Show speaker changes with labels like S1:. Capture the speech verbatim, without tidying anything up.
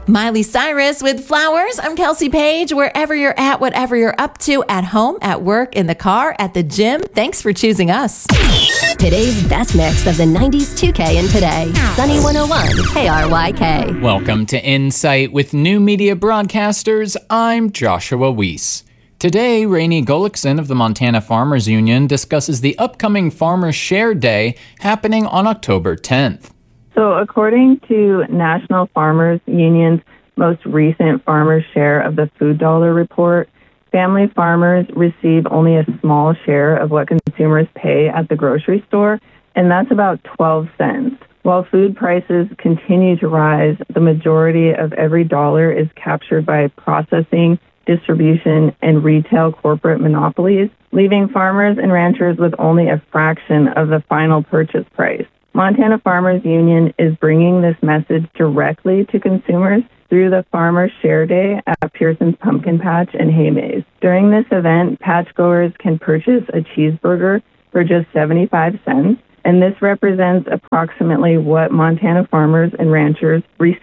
S1: Miley Cyrus with Flowers. I'm Kelsey Page. Wherever you're at, whatever you're up to, at home, at work, in the car, at the gym, thanks for choosing us.
S2: Today's best mix of the nineties two K and today. Sunny one oh one K R Y K.
S3: Welcome to Insight with New Media Broadcasters. I'm Joshua Weiss. Today, Rainey Gullickson of the Montana Farmers Union discusses the upcoming Farmers Share Day happening on October tenth.
S4: So according to National Farmers Union's most recent Farmers Share of the Food Dollar report, family farmers receive only a small share of what consumers pay at the grocery store, and that's about twelve cents. While food prices continue to rise, the majority of every dollar is captured by processing, distribution, and retail corporate monopolies, leaving farmers and ranchers with only a fraction of the final purchase price. Montana Farmers Union is bringing this message directly to consumers through the Farmers Share Day at Pearson's Pumpkin Patch and Hay Maze. During this event, patchgoers can purchase a cheeseburger for just seventy-five cents, and this represents approximately what Montana farmers and ranchers receive